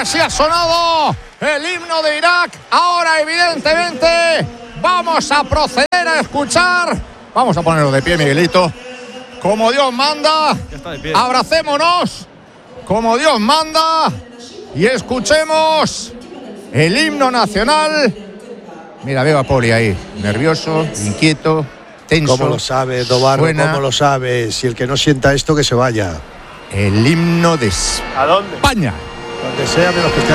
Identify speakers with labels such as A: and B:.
A: así ha sonado el himno de Irak. Ahora, evidentemente, vamos a proceder a escuchar. Vamos a ponerlo de pie, Miguelito. Como Dios manda. Abracémonos. Como Dios manda. Y escuchemos el himno nacional. Mira, veo a Poli ahí, nervioso, inquieto, tenso.
B: ¿Cómo lo sabe, Dobarro? ¿Cómo lo sabe? Si el que no sienta esto, que se vaya.
A: El himno de
C: ¿A dónde?
A: España.
B: Donde sea, menos que esté